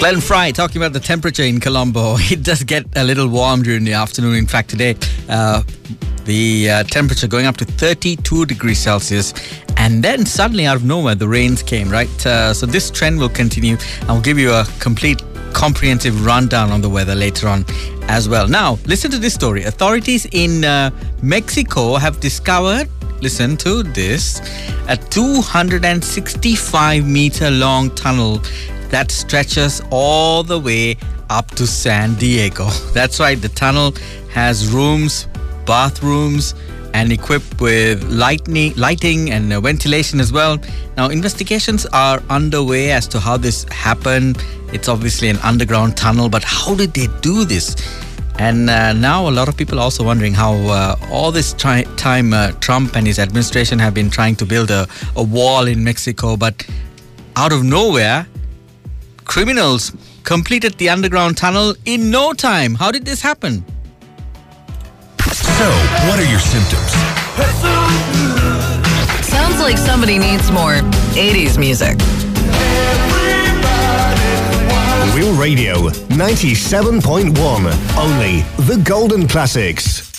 Glenn Fry talking about the temperature in Colombo. It does get a little warm during the afternoon. In fact, today, the temperature going up to 32 degrees Celsius. And then suddenly, out of nowhere, the rains came, right? So this trend will continue. I'll give you a complete comprehensive rundown on the weather later on as well. Now, listen to this story. Authorities in Mexico have discovered, listen to this, a 265-meter long tunnel that stretches all the way up to San Diego. That's right, the tunnel has rooms, bathrooms, and equipped with lighting and ventilation as well. Now, investigations are underway as to how this happened. It's obviously an underground tunnel, but how did they do this? And now a lot of people are also wondering how all this time Trump and his administration have been trying to build a wall in Mexico, but out of nowhere, criminals completed the underground tunnel in no time. How did this happen? So, what are your symptoms? Sounds like somebody needs more 80s music. Real Radio 97.1. Only the golden classics.